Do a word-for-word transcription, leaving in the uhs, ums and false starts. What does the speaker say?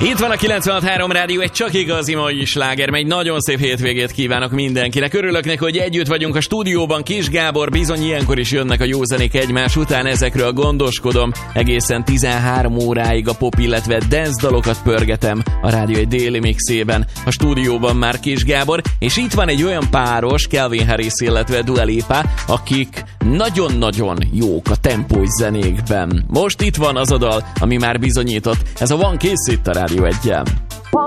Itt van a kilencvenhat három Rádió, egy csak igazi mai sláger, egy nagyon szép hétvégét kívánok mindenkinek. Örülök neki, hogy együtt vagyunk a stúdióban. Kis Gábor, bizony ilyenkor is jönnek a jó zenék egymás után, ezekről gondoskodom. Egészen tizenhárom óráig a pop, illetve dance dalokat pörgetem a Rádió egy déli mixében. A stúdióban már Kis Gábor, és itt van egy olyan páros, Calvin Harris, illetve Dua Lipa, akik nagyon-nagyon jók a tempós zenékben. Most itt van az a dal, ami már bizonyított. Ez a One Kiss itt a Rádió egyen.